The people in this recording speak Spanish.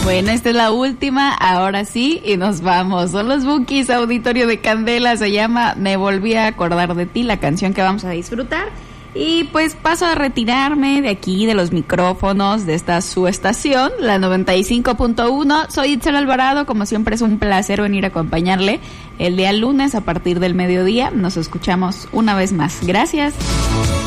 Bueno, esta es la última, ahora sí, y nos vamos. Son los Bukis, Auditorio de Candela, se llama Me volví a acordar de ti, la canción que vamos a disfrutar. Y pues paso a retirarme de aquí, de los micrófonos, de esta su estación, la 95.1. Soy Itzel Alvarado, como siempre es un placer venir a acompañarle el día lunes a partir del mediodía. Nos escuchamos una vez más. Gracias.